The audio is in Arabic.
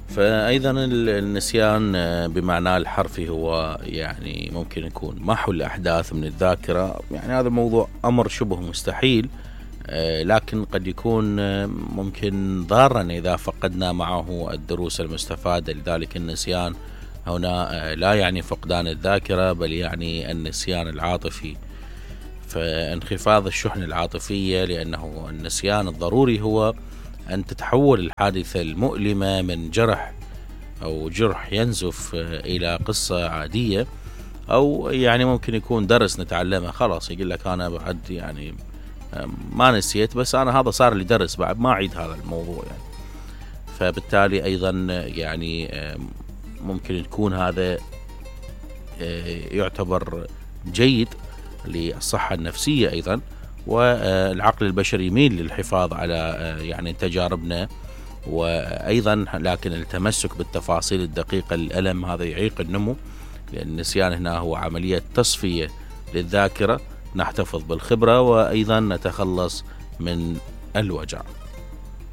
فأيضا النسيان بمعناه الحرفي هو يعني ممكن يكون محو الأحداث من الذاكرة. يعني هذا الموضوع أمر شبه مستحيل، لكن قد يكون ممكن ضارا إذا فقدنا معه الدروس المستفادة. لذلك النسيان هنا لا يعني فقدان الذاكرة، بل يعني النسيان العاطفي. فانخفاض الشحنة العاطفية، لأنه النسيان الضروري هو أن تتحول الحادثة المؤلمة من جرح أو جرح ينزف إلى قصة عادية، أو يعني ممكن يكون درس نتعلمه. خلاص يقول لك أنا بعد يعني ما نسيت، بس أنا هذا صار لي درس بعد ما أعيد هذا الموضوع يعني. فبالتالي أيضا يعني ممكن يكون هذا يعتبر جيد للصحة النفسية أيضا. والعقل البشري يميل للحفاظ على يعني تجاربنا، وأيضا لكن التمسك بالتفاصيل الدقيقة للألم هذا يعيق النمو، لأن النسيان هنا هو عملية تصفية للذاكرة، نحتفظ بالخبرة وأيضا نتخلص من الوجع.